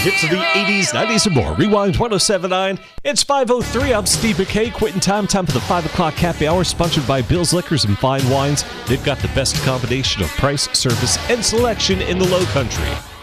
hits of the 80s, 90s, and more. Rewind 1079. It's 5:03. I'm Steve McKay. Quitting time for the 5 o'clock happy hour, sponsored by Bill's Liquors and Fine Wines. They've got the best combination of price, service, and selection in the Low Country.